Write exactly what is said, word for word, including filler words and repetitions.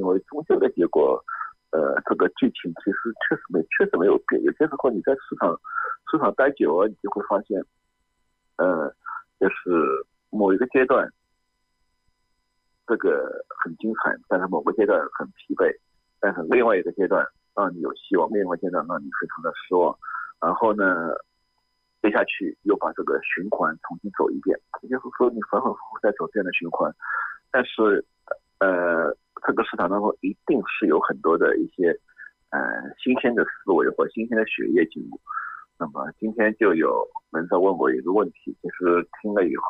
为终究的结果，呃，这个剧情其实确实没确实没有变。有些时候你在市场市场待久了，你就会发现，呃，就是某一个阶段这个很精彩，但是某个阶段很疲惫，但是另外一个阶段让你有希望，另外一个阶段让你非常的失望，然后呢，接下去又把这个循环重新走一遍，也就是说你反反复复在走这样的循环。但是呃，这个市场当中一定是有很多的一些呃新鲜的思维或新鲜的血液进入。那么今天就有人在问我一个问题，就是听了以后。